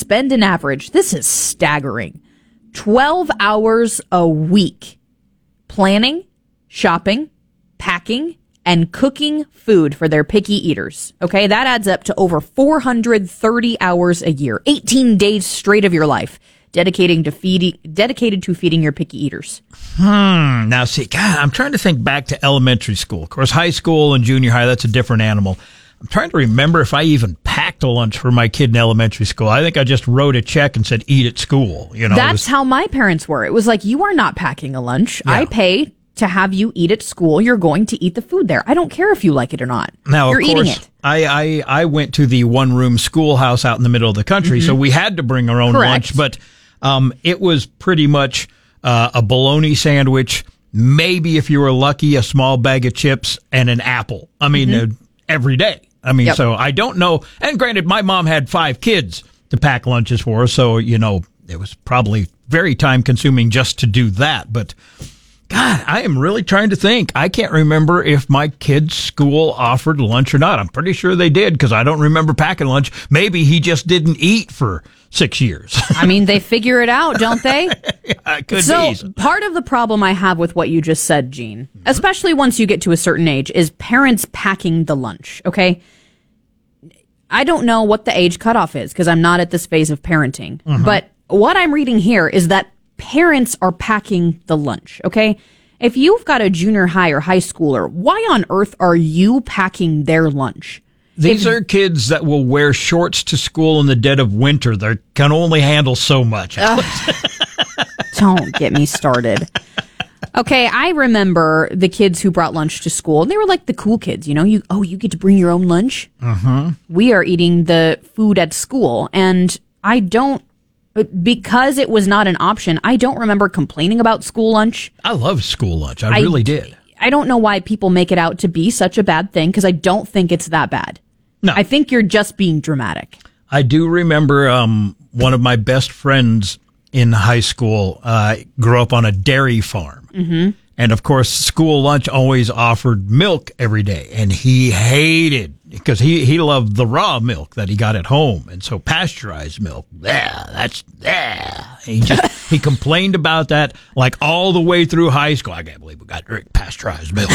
spend an average, this is staggering, 12 hours a week planning, shopping, packing, and cooking food for their picky eaters. Okay, that adds up to over 430 hours a year, 18 days straight of your life dedicated to feeding your picky eaters. Now, see, God, I'm trying to think back to elementary school. Of course, high school and junior high, that's a different animal. I'm trying to remember if I even packed a lunch for my kid in elementary school. I think I just wrote a check and said, eat at school. You know, that's how my parents were. It was like, you are not packing a lunch. Yeah. I pay to have you eat at school. You're going to eat the food there. I don't care if you like it or not. Now, you're of course, eating it. I went to the one-room schoolhouse out in the middle of the country, so we had to bring our own lunch. But it was pretty much a bologna sandwich, maybe if you were lucky, a small bag of chips and an apple. I mean, every day. I mean, so I don't know. And granted, my mom had 5 kids to pack lunches for, so, you know, it was probably very time consuming just to do that. But God, I am really trying to think. I can't remember if my kid's school offered lunch or not. I'm pretty sure they did because I don't remember packing lunch. Maybe he just didn't eat for 6 years. I mean, they figure it out, don't they? Yeah, it could be. So part of the problem I have with what you just said, Gene, especially once you get to a certain age, is parents packing the lunch, okay? I don't know what the age cutoff is because I'm not at this phase of parenting. But what I'm reading here is that parents are packing the lunch, okay? If you've got a junior high or high schooler, why on earth are you packing their lunch? These are kids that will wear shorts to school in the dead of winter. They can only handle so much. Don't get me started. Okay, I remember the kids who brought lunch to school, and they were like the cool kids, you know? You get to bring your own lunch? We are eating the food at school, and I don't, because it was not an option, I don't remember complaining about school lunch. I love school lunch. I really did. I don't know why people make it out to be such a bad thing, because I don't think it's that bad. No. I think you're just being dramatic. I do remember one of my best friends in high school grew up on a dairy farm. And, of course, school lunch always offered milk every day. And he hated, because he loved the raw milk that he got at home. And so pasteurized milk, he complained about that like all the way through high school. I can't believe we got to drink pasteurized milk.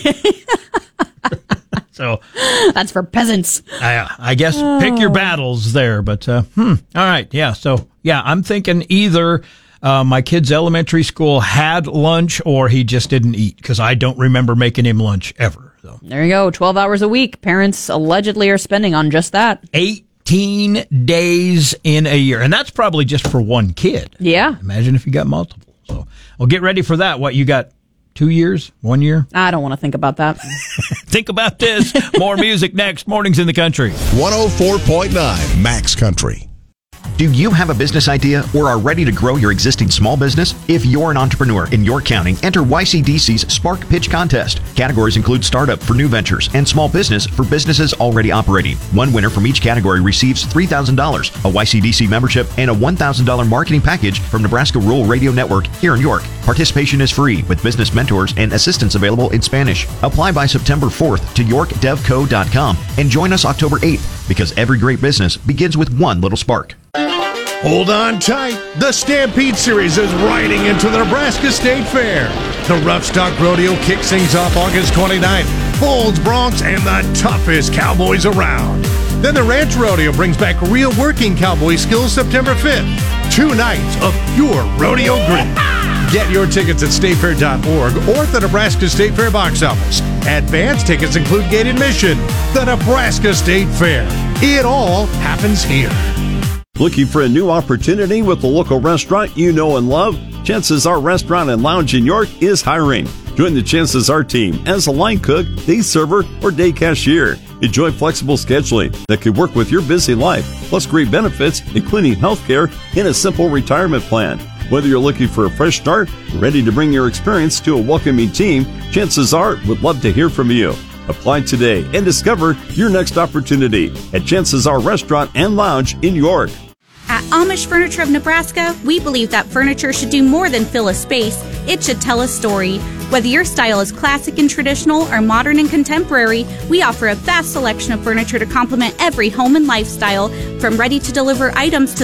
So that's for peasants. I guess pick your battles there. But all right, yeah. So yeah, I'm thinking either my kid's elementary school had lunch or he just didn't eat because I don't remember making him lunch ever. So there you go, 12 hours a week. Parents allegedly are spending on just that. 18 days in a year, and that's probably just for one kid. Yeah. Imagine if you got multiple. So well, get ready for that. What you got? 2 years? 1 year? I don't want to think about that. Think about this. More music next. Mornings in the Country. 104.9 Max Country. Do you have a business idea or are ready to grow your existing small business? If you're an entrepreneur in York County, enter YCDC's Spark Pitch Contest. Categories include startup for new ventures and small business for businesses already operating. One winner from each category receives $3,000, a YCDC membership, and a $1,000 marketing package from Nebraska Rural Radio Network here in York. Participation is free with business mentors and assistance available in Spanish. Apply by September 4th to yorkdevco.com and join us October 8th because every great business begins with one little spark. Hold on tight. The Stampede Series is riding into the Nebraska State Fair. The Rough Stock Rodeo kicks things off August 29th. Bulls, Broncs, and the toughest cowboys around. Then the Ranch Rodeo brings back real working cowboy skills September 5th. 2 nights of pure rodeo grit. Get your tickets at statefair.org or at the Nebraska State Fair box office. Advance tickets include gate admission. The Nebraska State Fair. It all happens here. Looking for a new opportunity with a local restaurant you know and love? Chances Are Restaurant and Lounge in York is hiring. Join the Chances Are team as a line cook, day server, or day cashier. Enjoy flexible scheduling that could work with your busy life, plus great benefits, including health care and a simple retirement plan. Whether you're looking for a fresh start or ready to bring your experience to a welcoming team, Chances Are would love to hear from you. Apply today and discover your next opportunity at Chances Are Restaurant and Lounge in York. At Amish Furniture of Nebraska, we believe that furniture should do more than fill a space. It should tell a story. Whether your style is classic and traditional or modern and contemporary, we offer a vast selection of furniture to complement every home and lifestyle, from ready-to-deliver items to